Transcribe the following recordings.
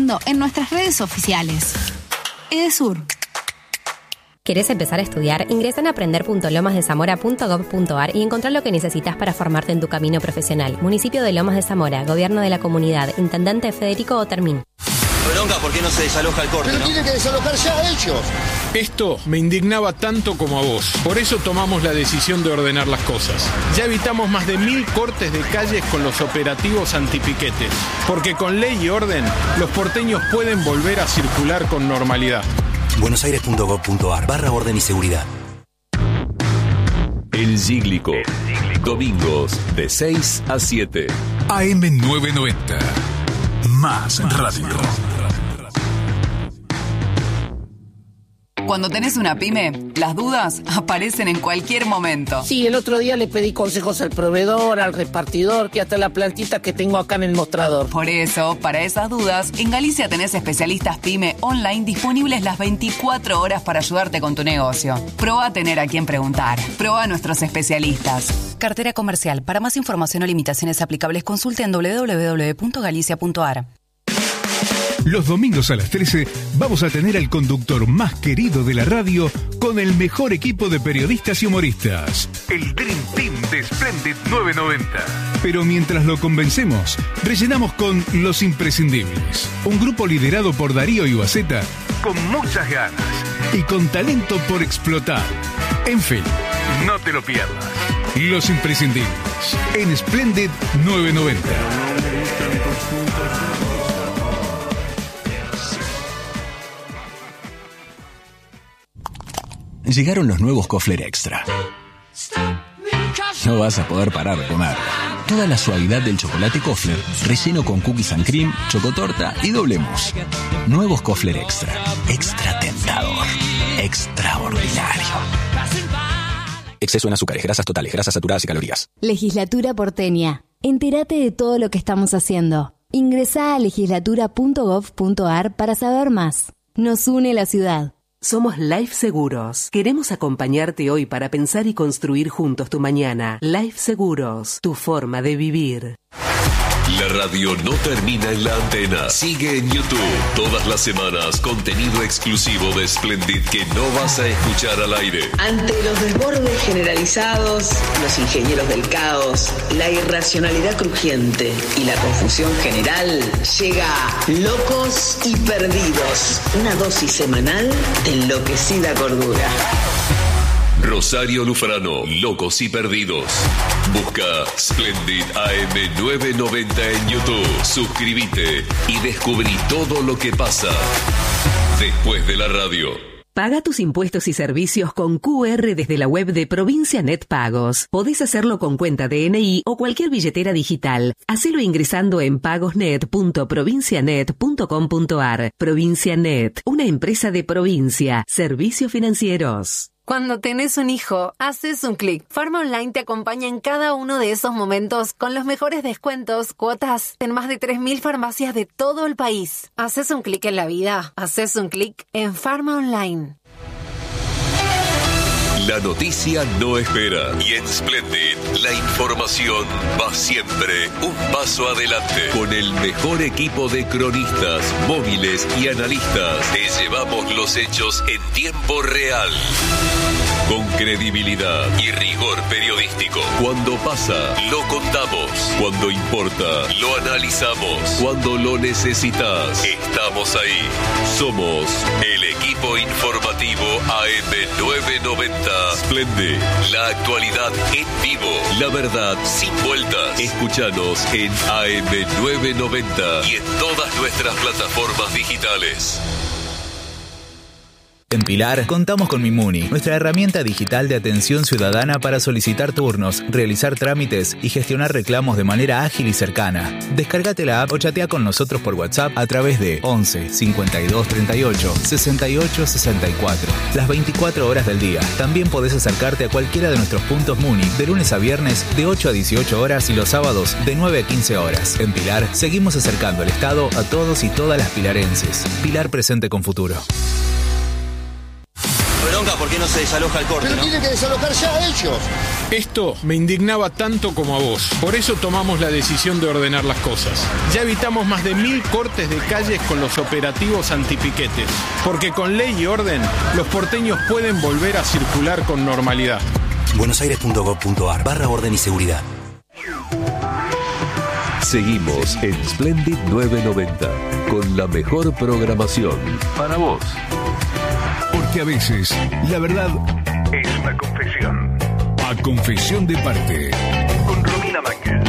compartiendo en nuestras redes oficiales. Edesur. ¿Querés empezar a estudiar? Ingresa en aprender.lomasdezamora.gov.ar y encontrá lo que necesitas para formarte en tu camino profesional. Municipio de Lomas de Zamora, Gobierno de la Comunidad, Intendente Federico Otermín. Bronca, ¿por qué no se desaloja el corte? Pero tienen que desalojar ya ellos. Esto me indignaba tanto como a vos. Por eso tomamos la decisión de ordenar las cosas. Ya evitamos más de 1000 cortes de calles con los operativos antipiquetes. Porque con ley y orden, los porteños pueden volver a circular con normalidad. buenosaires.gov.ar/orden y seguridad. El Cíglico. Domingos de 6 a 7. AM990. Más radio. Cuando tenés una pyme, las dudas aparecen en cualquier momento. Sí, el otro día le pedí consejos al proveedor, al repartidor, que hasta la plantita que tengo acá en el mostrador. Por eso, para esas dudas, en Galicia tenés especialistas pyme online disponibles las 24 horas para ayudarte con tu negocio. Probá a tener a quien preguntar. Probá a nuestros especialistas. Cartera comercial. Para más información o limitaciones aplicables, consulte en www.galicia.ar. Los domingos a las 13 vamos a tener al conductor más querido de la radio con el mejor equipo de periodistas y humoristas. El Dream Team de Splendid 990. Pero mientras lo convencemos, rellenamos con Los Imprescindibles. Un grupo liderado por Darío Iwaseta con muchas ganas y con talento por explotar. En fin, no te lo pierdas. Los Imprescindibles en Splendid 990. Llegaron los nuevos Kofler Extra. No vas a poder parar de comer. Toda la suavidad del chocolate Kofler, relleno con cookies and cream, chocotorta y doble mousse. Nuevos Kofler Extra. Extra tentador. Extraordinario. Exceso en azúcares, grasas totales, grasas saturadas y calorías. Legislatura porteña. Entérate de todo lo que estamos haciendo. Ingresá a legislatura.gov.ar para saber más. Nos une la ciudad. Somos Life Seguros. Queremos acompañarte hoy para pensar y construir juntos tu mañana. Life Seguros, tu forma de vivir. La radio no termina en la antena. Sigue en YouTube. Todas las semanas, contenido exclusivo de Splendid que no vas a escuchar al aire. Ante los desbordes generalizados, los ingenieros del caos, la irracionalidad crujiente y la confusión general, llega Locos y Perdidos. Una dosis semanal de enloquecida cordura. Rosario Lufrano, Locos y Perdidos. Busca Splendid AM990 en YouTube. Suscríbete y descubrí todo lo que pasa después de la radio. Paga tus impuestos y servicios con QR desde la web de Provincia Net Pagos. Podés hacerlo con cuenta DNI o cualquier billetera digital. Hacelo ingresando en pagosnet.provincianet.com.ar. Provincia Net, una empresa de provincia. Servicios financieros. Cuando tenés un hijo, haces un clic. Farma Online te acompaña en cada uno de esos momentos con los mejores descuentos, cuotas en más de 3.000 farmacias de todo el país. Haces un clic en la vida. Haces un clic en Farma Online. La noticia no espera y en Splendid la información va siempre un paso adelante. Con el mejor equipo de cronistas, móviles y analistas, te llevamos los hechos en tiempo real. Con credibilidad y rigor periodístico. Cuando pasa, lo contamos. Cuando importa, lo analizamos. Cuando lo necesitas, estamos ahí. Somos el equipo informativo AM990. Splendid, la actualidad en vivo. La verdad sin vueltas. Escúchanos en AM990 y en todas nuestras plataformas digitales. En Pilar, contamos con Mimuni, nuestra herramienta digital de atención ciudadana para solicitar turnos, realizar trámites y gestionar reclamos de manera ágil y cercana. Descárgate la app o chatea con nosotros por WhatsApp a través de 11 52 38 68 64. Las 24 horas del día. También podés acercarte a cualquiera de nuestros puntos Muni de lunes a viernes de 8 a 18 horas y los sábados de 9 a 15 horas. En Pilar, seguimos acercando el Estado a todos y todas las pilarenses. Pilar presente con futuro. ¿Por qué qué no se desaloja el corte, Pero ¿no? tienen que desalojar ya a ellos. Esto me indignaba tanto como a vos. Por eso tomamos la decisión de ordenar las cosas. Ya evitamos más de 1000 cortes de calles con los operativos antipiquetes. Porque con ley y orden, los porteños pueden volver a circular con normalidad. buenosaires.gov.ar/orden y seguridad. Seguimos en Splendid 990 con la mejor programación para vos. Porque a veces la verdad es una confesión. A confesión de parte. Con Romina Mangel.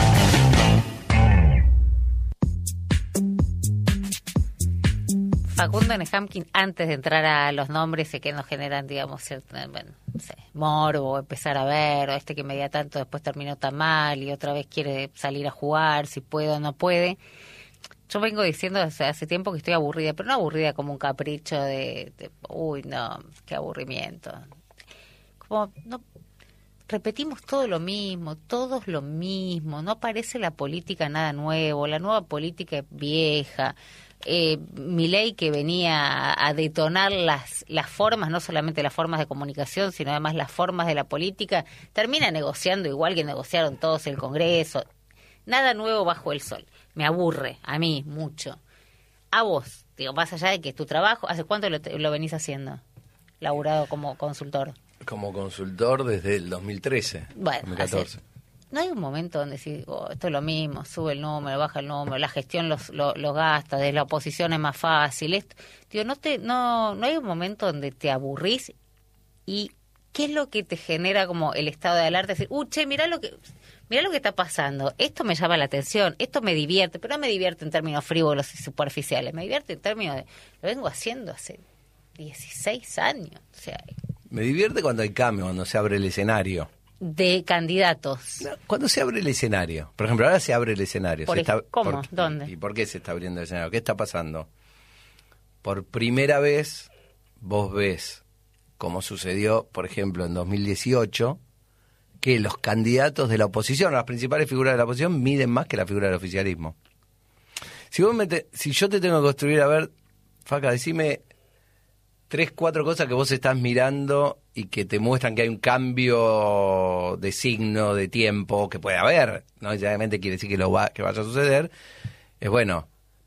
Facundo Nehamkin, antes de entrar a los nombres que nos generan, digamos, cierto, bueno, no sé, morbo, empezar a ver, o este que medía tanto después terminó tan mal y otra vez quiere salir a jugar, si puede o no puede. Yo vengo diciendo hace tiempo que estoy aburrida, pero no aburrida como un capricho de uy, no, qué aburrimiento. Como, no, repetimos todo lo mismo, todos lo mismo, no parece la política nada nuevo, la nueva política es vieja. Milei, que venía a detonar las formas, no solamente las formas de comunicación, sino además las formas de la política, termina negociando igual que negociaron todos el Congreso. Nada nuevo bajo el sol. Me aburre, a mí, mucho. A vos, digo, más allá de que es tu trabajo, ¿hace cuánto lo venís haciendo? Laburado como consultor. Como consultor desde el 2013, bueno, 2014. ¿No hay un momento donde decís, esto es lo mismo, sube el número, baja el número, la gestión los gasta, desde la oposición es más fácil? Esto, digo, no hay un momento donde te aburrís y ¿qué es lo que te genera como el estado de alerta? Decir, che, mirá lo que está pasando, esto me llama la atención, esto me divierte, pero no me divierte en términos frívolos y superficiales, me divierte en términos de, lo vengo haciendo hace 16 años, o sea... Me divierte cuando hay cambio, cuando se abre el escenario. De candidatos. No, cuando se abre el escenario. Por ejemplo, ahora se abre el escenario. ¿Cómo? ¿Dónde? ¿Y por qué se está abriendo el escenario? ¿Qué está pasando? Por primera vez vos ves, como sucedió, por ejemplo, en 2018, que los candidatos de la oposición, las principales figuras de la oposición, miden más que la figura del oficialismo. Si yo te tengo que construir, a ver, Faca, decime 3, 4 cosas que vos estás mirando y que te muestran que hay un cambio de signo, de tiempo, que puede haber, no necesariamente quiere decir que vaya a suceder. Es bueno,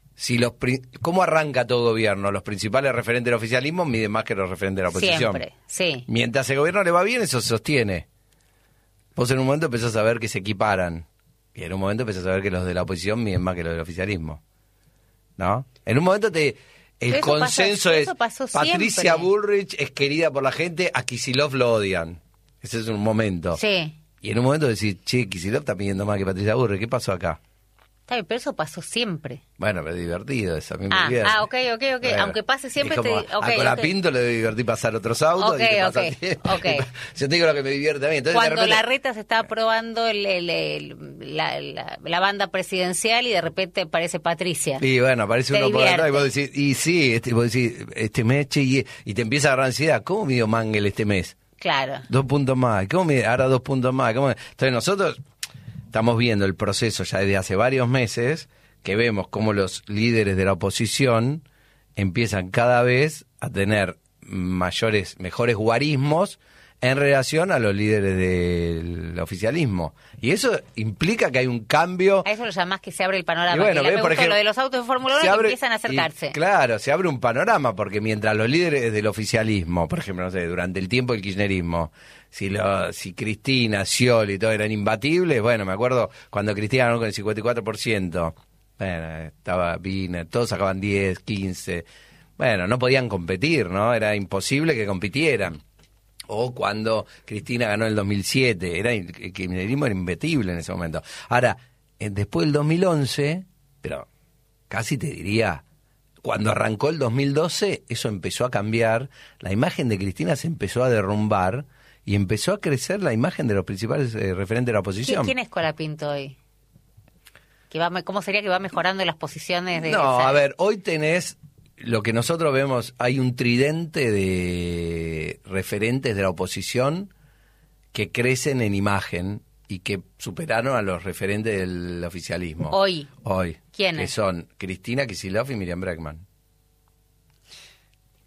¿cómo arranca todo gobierno? Los principales referentes del oficialismo miden más que los referentes de la oposición. Siempre, sí. Mientras el gobierno le va bien, eso se sostiene. Vos en un momento empezás a ver que se equiparan, y en un momento empezás a ver que los de la oposición miden más que los del oficialismo, ¿no? En un momento el consenso es Patricia Bullrich es querida por la gente, a Kicillof lo odian. Ese es un momento. Sí. Y en un momento decís, che, Kicillof está pidiendo más que Patricia Bullrich, ¿qué pasó acá? Está bien, pero eso pasó siempre. Bueno, pero es divertido, eso a mí me divierte. Ok. Bueno, aunque pase siempre como, a Colapinto le divertí pasar otros autos. Okay. Yo te digo lo que me divierte a mí. Entonces, cuando Larreta se está aprobando la banda presidencial y de repente aparece Patricia. Y bueno, aparece uno por atrás y vos decís, y sí, vos decís, este mes, che, y te empieza a agarrar ansiedad. ¿Cómo midió Mangel este mes? Claro. 2 puntos más. ¿Cómo midió? Ahora 2 puntos más. Entonces nosotros estamos viendo el proceso ya desde hace varios meses, que vemos cómo los líderes de la oposición empiezan cada vez a tener mejores guarismos en relación a los líderes del oficialismo. Y eso implica que hay un cambio. A eso lo llamás que se abre el panorama. Y bueno, me gusta lo de los autos de Fórmula 1 que empiezan a acercarse. Claro, se abre un panorama, porque mientras los líderes del oficialismo, por ejemplo, no sé, durante el tiempo del kirchnerismo, si Cristina, Scioli y todo eran imbatibles, bueno, me acuerdo cuando Cristina ganó con el 54%, bueno, estaba Wiener, todos sacaban 10, 15, bueno, no podían competir, ¿no? Era imposible que compitieran. O cuando Cristina ganó en el 2007, el kirchnerismo era imbatible en ese momento. Ahora, después del 2011, pero casi te diría, cuando arrancó el 2012, eso empezó a cambiar, la imagen de Cristina se empezó a derrumbar y empezó a crecer la imagen de los principales referentes de la oposición. ¿Quién es Colapinto hoy? ¿Cómo sería que va mejorando las posiciones de...? No, a ver, hoy tenés lo que nosotros vemos, hay un tridente de referentes de la oposición que crecen en imagen y que superaron a los referentes del oficialismo. Hoy. ¿Quiénes? Que son Cristina Kicillof y Miriam Bregman.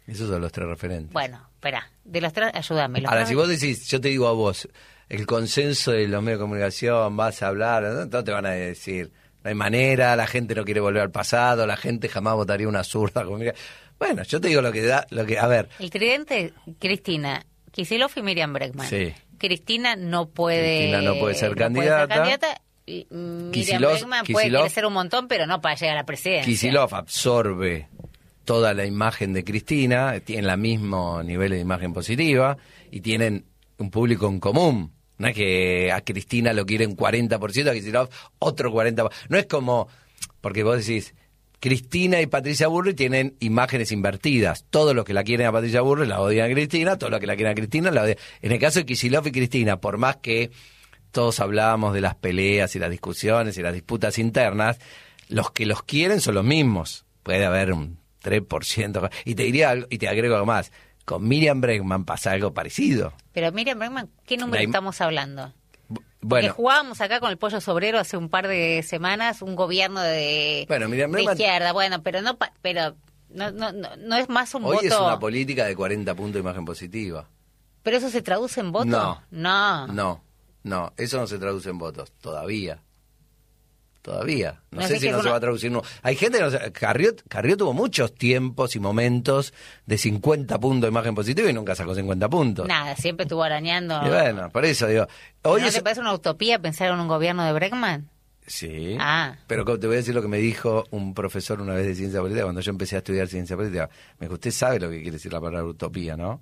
Esos son los 3 referentes. Bueno, espera, de los 3, ayúdame. Ahora, si vos decís, yo te digo a vos, el consenso de los medios de comunicación, vas a hablar, ¿no? Todos te van a decir, no hay manera, la gente no quiere volver al pasado, la gente jamás votaría una zurda. Bueno, yo te digo lo que a ver. El tridente, Cristina, Kicillof y Miriam Bregman. Sí. Cristina no puede ser candidata. Miriam Bregman puede crecer un montón, pero no para llegar a la presidencia. Kicillof absorbe toda la imagen de Cristina, tienen el mismo nivel de imagen positiva y tienen un público en común. No es que a Cristina lo quieren 40%, a Kicillof otro 40%. No es como, porque vos decís, Cristina y Patricia Bullrich tienen imágenes invertidas. Todos los que la quieren a Patricia Bullrich la odian a Cristina, todos los que la quieren a Cristina la odian. En el caso de Kicillof y Cristina, por más que todos hablábamos de las peleas y las discusiones y las disputas internas, los que los quieren son los mismos. Puede haber un 3%. Y te diría algo, y te agrego algo más. Con Miriam Bregman pasa algo parecido. Pero Miriam Bregman, ¿qué número estamos hablando? Bueno, que jugábamos acá con el Pollo Sobrero hace un par de semanas, un gobierno de izquierda. Bueno, pero no es más un voto. Hoy es una política de 40 puntos de imagen positiva. ¿Pero eso se traduce en votos? No, eso no se traduce en votos, todavía. No sé si no se va a traducir. No. Hay gente que no sé. Carrió tuvo muchos tiempos y momentos de 50 puntos de imagen positiva y nunca sacó 50 puntos. Nada, siempre estuvo arañando. Y bueno, por eso digo. ¿No te parece una utopía pensar en un gobierno de Bregman? Sí. Pero te voy a decir lo que me dijo un profesor una vez de ciencia política cuando yo empecé a estudiar ciencia política. Me dijo, usted sabe lo que quiere decir la palabra utopía, ¿no?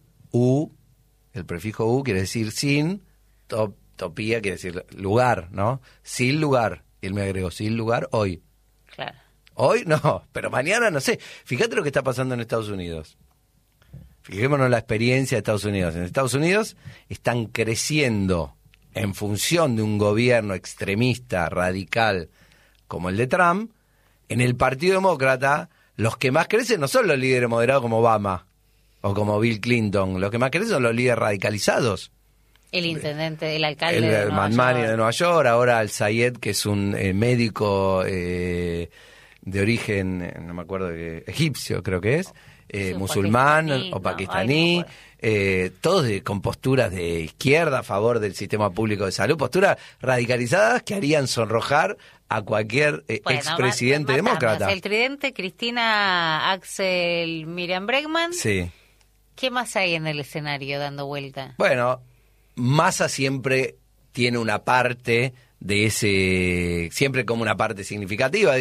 El prefijo U quiere decir sin, utopía quiere decir lugar, ¿no? Sin lugar. Y él me agregó, sin lugar, hoy. Claro. Hoy no, pero mañana no sé. Fíjate lo que está pasando en Estados Unidos. Fijémonos la experiencia de Estados Unidos. En Estados Unidos están creciendo en función de un gobierno extremista, radical, como el de Trump. En el Partido Demócrata, los que más crecen no son los líderes moderados como Obama o como Bill Clinton. Los que más crecen son los líderes radicalizados. El intendente, el alcalde de Nueva York, ahora Al-Sayed, que es un médico de origen, no me acuerdo, egipcio creo que es, musulmán o pakistaní, todos con posturas de izquierda a favor del sistema público de salud, posturas radicalizadas que harían sonrojar a cualquier expresidente demócrata. El tridente, Cristina, Axel, Miriam Bregman. Sí. ¿Qué más hay en el escenario dando vuelta? Bueno, Massa siempre tiene una parte de ese, siempre como una parte significativa de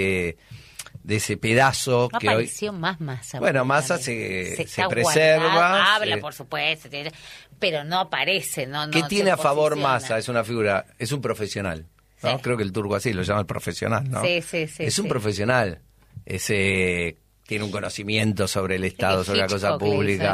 ese pedazo no que apareció hoy... más Massa. Bueno, Massa se preserva. Habla, por supuesto, pero no aparece. ¿Qué tiene a favor Massa? Es una figura, es un profesional, ¿no? Sí. Creo que el turco así lo llama el profesional, ¿no? Sí. Es un profesional. Tiene un conocimiento sobre el Estado, sobre la cosa pública.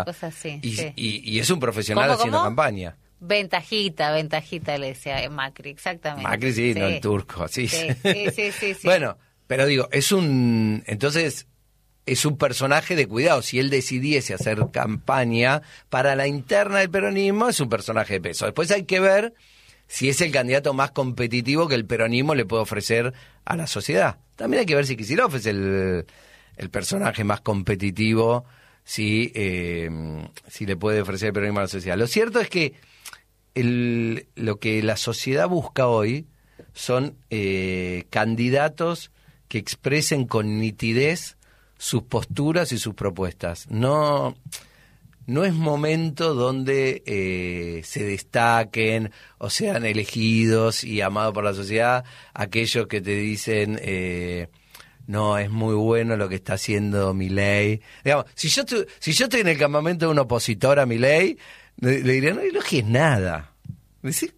Y es un profesional haciendo campaña. Ventajita le decía Macri, exactamente. Macri sí, no el turco, sí. Sí. Bueno, pero digo, entonces es un personaje de cuidado. Si él decidiese hacer campaña para la interna del peronismo, es un personaje de peso. Después hay que ver si es el candidato más competitivo que el peronismo le puede ofrecer a la sociedad. También hay que ver si Kicillof es el personaje más competitivo, si le puede ofrecer el peronismo a la sociedad. Lo cierto es que lo que la sociedad busca hoy son candidatos que expresen con nitidez sus posturas y sus propuestas. No es momento donde se destaquen o sean elegidos y amados por la sociedad aquellos que te dicen no, es muy bueno lo que está haciendo Milei. Digamos, si yo estoy en el campamento de un opositor a Milei, le diría, no elogies nada. Decir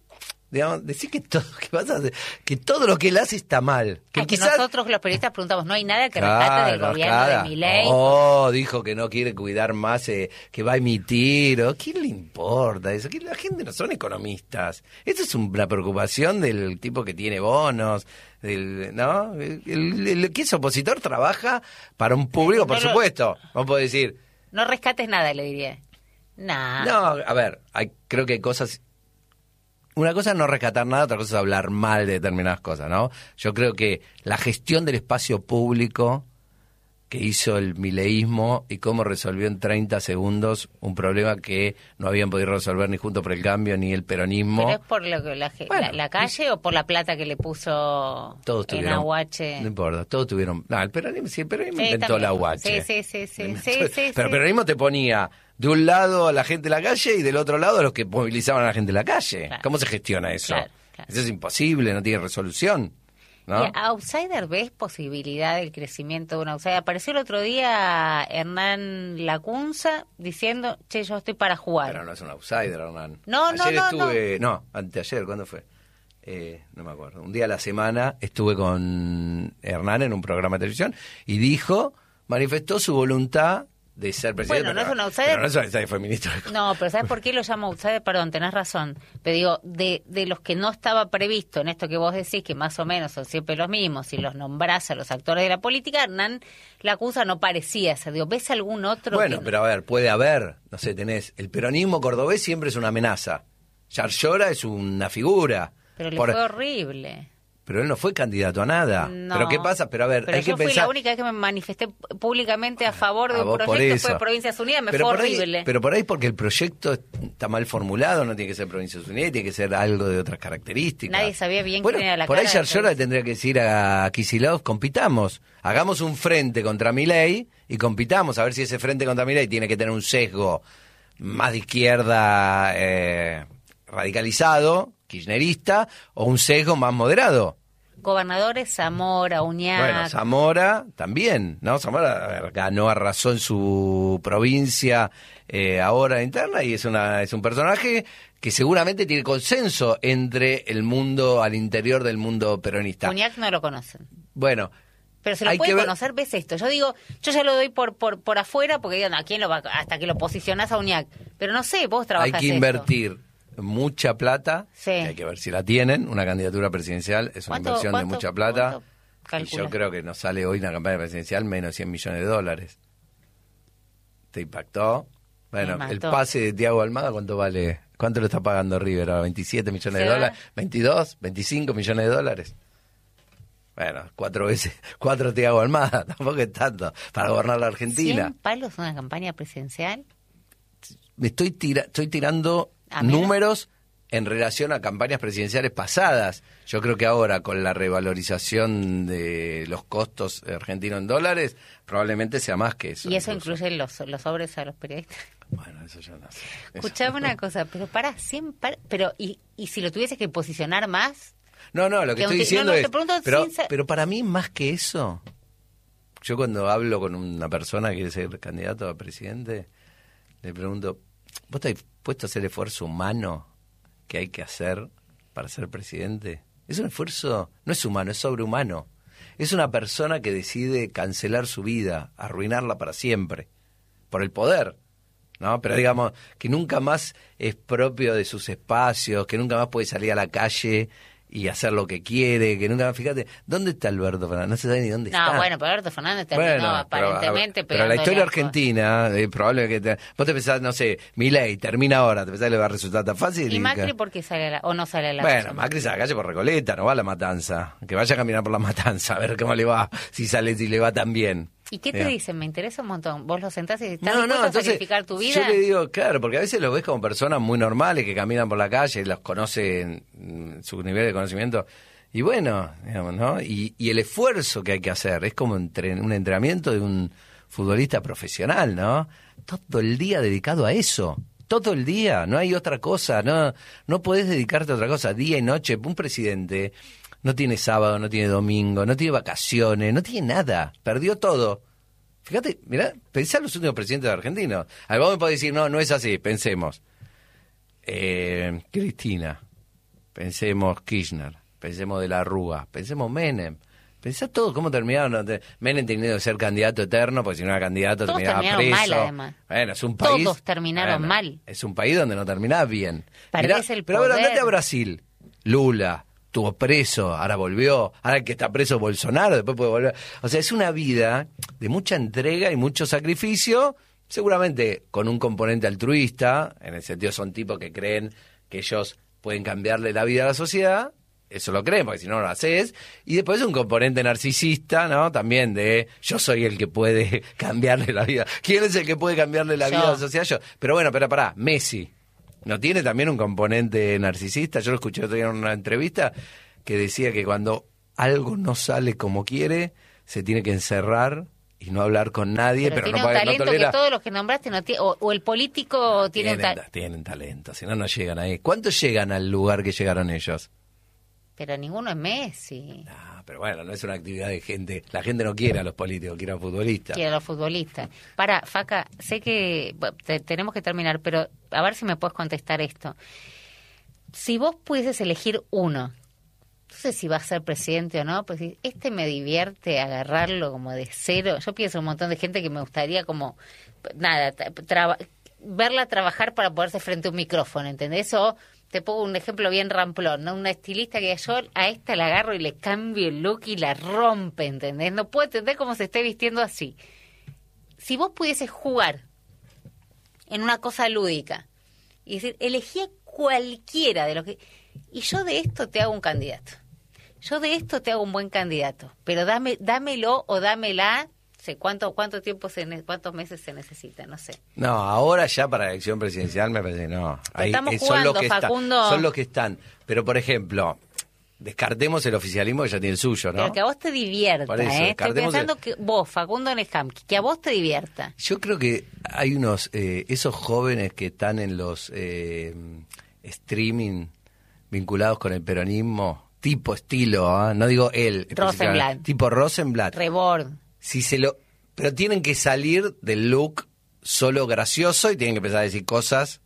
que todo lo que él hace está mal. Que nosotros los periodistas preguntamos, no hay nada que rescate del gobierno de Milei. Dijo que no quiere cuidar más, que va a emitir. ¿Quién le importa eso? Que la gente no son economistas. Esto es una preocupación del tipo que tiene bonos. ¿No? El que es opositor trabaja para un público, por supuesto. Vamos a poder decir. No rescates nada, le diría. Nah. No, a ver, creo que hay cosas. Una cosa es no rescatar nada, otra cosa es hablar mal de determinadas cosas, ¿no? Yo creo que la gestión del espacio público que hizo el mileísmo y cómo resolvió en 30 segundos un problema que no habían podido resolver ni Juntos por el Cambio ni el peronismo. ¿Pero es por lo que la calle o por la plata que le puso en Aguache? No importa, todos tuvieron... No, el peronismo inventó también. la Aguache. Sí. Pero el peronismo te ponía de un lado a la gente de la calle y del otro lado a los que movilizaban a la gente de la calle. Claro. ¿Cómo se gestiona eso? Claro. Eso es imposible, no tiene resolución. ¿No? ¿Y outsider ves posibilidad del crecimiento de un outsider? Apareció el otro día Hernán Lacunza diciendo, che, yo estoy para jugar. Pero no es un outsider, Hernán. No, anteayer, ¿cuándo fue? No me acuerdo. Un día a la semana estuve con Hernán en un programa de televisión y manifestó su voluntad de ser presidente. Bueno, no es un outsider. Pero no es un outsider, fue ministro. No, pero ¿sabes por qué lo llamo outsider? Perdón, tenés razón. Pero digo, de los que no estaba previsto en esto que vos decís, que más o menos son siempre los mismos, y los nombrás a los actores de la política, Hernán Lacunza no parecía ser. Digo, ¿ves algún otro? Bueno, pero a ver, puede haber, no sé, tenés, el peronismo cordobés siempre es una amenaza. Yarlora es una figura. Pero le fue horrible. Pero él no fue candidato a nada. No. ¿Pero qué pasa? Pero a ver, hay que pensar... Yo fui la única vez que me manifesté públicamente a favor de un proyecto, fue de Provincias Unidas, fue horrible. Pero por ahí porque el proyecto está mal formulado, no tiene que ser Provincias Unidas, tiene que ser algo de otras características. Nadie sabía bien quién era la por cara. Por ahí Yarlora tendría que decir a Kicillof, compitamos, hagamos un frente contra Milei y compitamos, a ver si ese frente contra Milei tiene que tener un sesgo más de izquierda radicalizado, kirchnerista, o un sesgo más moderado. Gobernadores, Zamora, Uñac. Bueno, Zamora también, ¿no? Zamora ganó, arrasó en su provincia ahora interna y es un personaje que seguramente tiene consenso entre el mundo, al interior del mundo peronista. Uñac no lo conocen. Bueno. Pero se lo puede conocer, ves esto. Yo digo, yo ya lo doy por afuera porque digo, ¿a quién lo va? Hasta que lo posicionás a Uñac. Pero no sé, vos trabajás Hay que invertir mucha plata, que hay que ver si la tienen, una candidatura presidencial es una inversión de mucha plata, y yo creo que nos sale hoy una campaña presidencial menos de $100 millones. ¿Te impactó? Bueno, el pase de Thiago Almada, ¿cuánto vale? ¿Cuánto lo está pagando River? ¿27 millones de dólares? ¿22? ¿25 millones de dólares? Bueno, 4 Thiago Almada, tampoco es tanto, para gobernar la Argentina. ¿100 palos una campaña presidencial? Estoy tirando números en relación a campañas presidenciales pasadas. Yo creo que ahora, con la revalorización de los costos argentinos en dólares, probablemente sea más que eso. ¿Y eso incluye los sobres a los periodistas? Bueno, eso yo no sé. Escuchame una cosa, pero pero ¿y si lo tuvieses que posicionar más? No, lo que estoy diciendo es... Pero para mí, más que eso, yo cuando hablo con una persona que quiere ser candidato a presidente, le pregunto, ¿vos estás dispuesto a hacer el esfuerzo humano que hay que hacer para ser presidente? Es un esfuerzo, no es humano, es sobrehumano. Es una persona que decide cancelar su vida, arruinarla para siempre, por el poder, ¿no? Pero digamos, que nunca más es propio de sus espacios, que nunca más puede salir a la calle y hacer lo que quiere, que nunca más... Fíjate, ¿dónde está Alberto Fernández? No se sabe ni dónde está. No, bueno, pero Alberto Fernández terminó aparentemente pero la historia argentina, probable que... vos te pensás, no sé, Milei termina ahora, ¿te pensás que le va a resultar tan fácil? ¿Y Macri por qué sale o no sale a la calle? Bueno, Macri sale a la calle por Recoleta, no va a La Matanza. Que vaya a caminar por La Matanza, a ver cómo le va, si le va tan bien. ¿Y qué te dicen? Me interesa un montón. Vos lo sentás y estás dispuesto a sacrificar tu vida. Yo le digo, claro, porque a veces los ves como personas muy normales que caminan por la calle, los conocen, su nivel de conocimiento. Y bueno, digamos, ¿no? Y el esfuerzo que hay que hacer es como un entrenamiento de un futbolista profesional, ¿no? Todo el día dedicado a eso. Todo el día, no hay otra cosa, no podés dedicarte a otra cosa, día y noche. Un presidente no tiene sábado, no tiene domingo, no tiene vacaciones, no tiene nada, perdió todo. Fíjate, mirá, pensá en los últimos presidentes argentinos. A ver, vos me podés decir, no es así, pensemos. Cristina, pensemos Kirchner, pensemos de la Rúa, pensemos Menem. Pensá todo, cómo terminaron. Menem teniendo que ser candidato eterno, porque si no era candidato todos terminaba terminaron preso. Mal, además. Bueno, es un país... Todos terminaron mal. Es un país donde no terminás bien. Perdés el pero poder. ahora andate a Brasil. Lula estuvo preso, ahora volvió. Ahora el que está preso es Bolsonaro, después puede volver. O sea, es una vida de mucha entrega y mucho sacrificio, seguramente con un componente altruista, en el sentido son tipos que creen que ellos pueden cambiarle la vida a la sociedad, eso lo creen, porque si no lo haces. Y después un componente narcisista, ¿no? También de yo soy el que puede cambiarle la vida. ¿Quién es el que puede cambiarle la vida a la sociedad? Yo. Pero bueno, pará, Messi, ¿no tiene también un componente narcisista? Yo lo escuché otro día en una entrevista que decía que cuando algo no sale como quiere, se tiene que encerrar y no hablar con nadie, pero tiene no un talento tolera. que todos los que nombraste no tiene, o el político tiene un talento. Tienen talento, si no, no llegan ahí. ¿Cuántos llegan al lugar que llegaron ellos? Pero ninguno es Messi. Pero bueno, no es una actividad de gente. La gente no quiere a los políticos, quiere a los futbolistas. Quiere a los futbolistas. Para, Faca, sé que tenemos que terminar, pero a ver si me puedes contestar esto. Si vos pudieses elegir uno, no sé si va a ser presidente o no, pues este me divierte agarrarlo como de cero. Yo pienso un montón de gente que me gustaría como, nada, verla trabajar para ponerse frente a un micrófono, ¿entendés? O te pongo un ejemplo bien ramplón, ¿no? Una estilista que yo a esta la agarro y le cambio el look y la rompe, ¿entendés? No puedo entender cómo se esté vistiendo así. Si vos pudieses jugar en una cosa lúdica y decir, elegí a cualquiera de los que... Y yo de esto te hago un candidato. Yo de esto te hago un buen candidato. Pero dámelo o dámela. Sé cuánto tiempo cuántos meses se necesita, no sé. No, ahora ya para la elección presidencial me parece que no. Ahí, estamos jugando, Facundo. Son los que están. Pero, por ejemplo, descartemos el oficialismo que ya tiene el suyo, ¿no? Pero que a vos te divierta, Estoy pensando que vos, Facundo Nejam, que a vos te divierta. Yo creo que hay unos, esos jóvenes que están en los streaming vinculados con el peronismo, tipo estilo, no digo él, Rosenblatt. Tipo Rosenblatt. Rebord. Pero tienen que salir del look solo gracioso y tienen que empezar a decir cosas,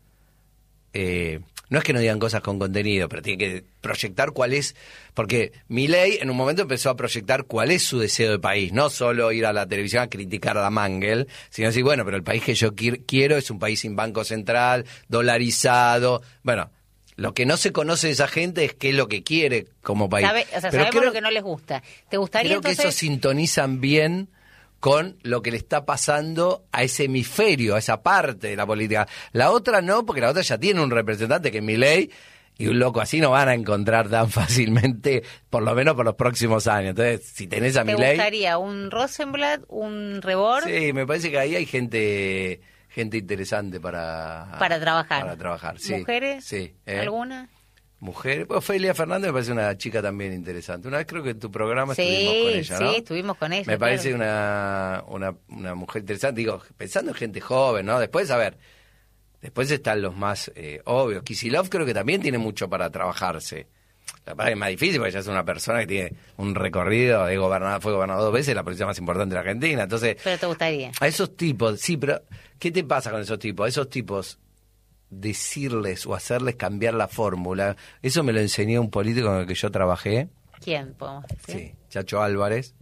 no es que no digan cosas con contenido, pero tienen que proyectar cuál es, porque Milei en un momento empezó a proyectar cuál es su deseo de país, no solo ir a la televisión a criticar a la Mangel, sino decir, bueno, pero el país que yo quiero es un país sin banco central, dolarizado, bueno... Lo que no se conoce de esa gente es qué es lo que quiere como país. Sabemos lo que no les gusta. ¿Te gustaría creo entonces? Que eso sintonizan bien con lo que le está pasando a ese hemisferio, a esa parte de la política. La otra no, porque la otra ya tiene un representante que es Milei, y un loco así no van a encontrar tan fácilmente, por lo menos por los próximos años. Entonces, si tenés a Milei... ¿Te gustaría un Rosenblatt, un Rebord? Sí, me parece que ahí hay gente interesante para trabajar. Para trabajar, sí. ¿Mujeres? Sí. ¿Alguna? Mujeres. Pues Ofelia Fernández me parece una chica también interesante. Una vez creo que en tu programa estuvimos con ella, ¿no? Sí, estuvimos con ella. Me parece una mujer interesante. Digo, pensando en gente joven, ¿no? Después están los más obvios. Kicillof creo que también tiene mucho para trabajarse. La verdad es más difícil porque ya es una persona que tiene un recorrido, fue gobernador 2 veces, la policía más importante de la Argentina. Entonces, pero te gustaría. A esos tipos, sí, pero ¿qué te pasa con esos tipos? A esos tipos, decirles o hacerles cambiar la fórmula, eso me lo enseñó un político con el que yo trabajé. ¿Quién podemos decir? Sí, Chacho Álvarez,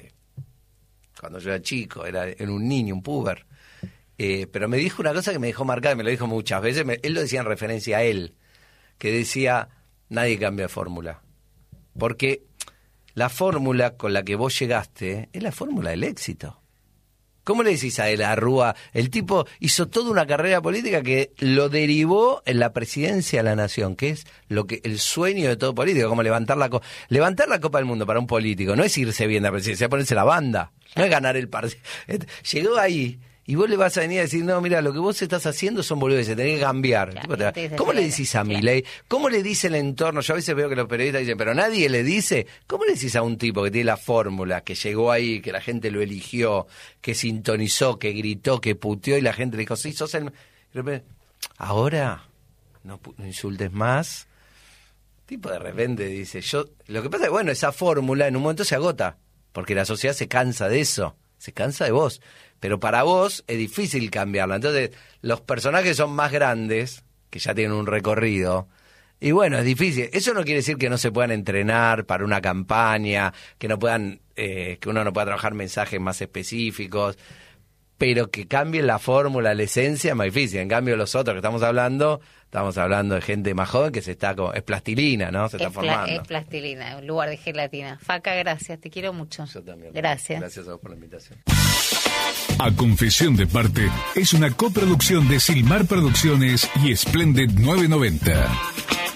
cuando yo era chico, era un niño, un puber. Pero me dijo una cosa que me dejó marcada, me lo dijo muchas veces, él lo decía en referencia a él, que decía... Nadie cambia fórmula. Porque la fórmula con la que vos llegaste es la fórmula del éxito. ¿Cómo le decís a él, a Rúa? El tipo hizo toda una carrera política que lo derivó en la presidencia de la nación, que es el sueño de todo político, como levantar la Copa del Mundo para un político. No es irse bien a la presidencia, es ponerse la banda. No es ganar el partido. Llegó ahí. Y vos le vas a venir a decir, no, mira, lo que vos estás haciendo son boludeces, tenés que cambiar. Claro, ¿cómo le decís a Milei? ¿Cómo le dice el entorno? Yo a veces veo que los periodistas dicen, pero nadie le dice. ¿Cómo le decís a un tipo que tiene la fórmula, que llegó ahí, que la gente lo eligió, que sintonizó, que gritó, que puteó y la gente le dijo, sí, sos el... Ahora, no insultes más. Tipo de repente dice, lo que pasa es que, bueno, esa fórmula en un momento se agota, porque la sociedad se cansa de eso, se cansa de vos. Pero para vos es difícil cambiarla. Entonces, los personajes son más grandes, que ya tienen un recorrido, y bueno, es difícil. Eso no quiere decir que no se puedan entrenar para una campaña, que no puedan, que uno no pueda trabajar mensajes más específicos, pero que cambien la fórmula, la esencia, es más difícil. En cambio, los otros que estamos hablando de gente más joven que es plastilina, ¿no? Se está formando. Es plastilina, en lugar de gelatina. Faca, gracias, te quiero mucho. Yo también. Gracias. Gracias a vos por la invitación. A Confesión de Parte es una coproducción de Silmar Producciones y Splendid 990.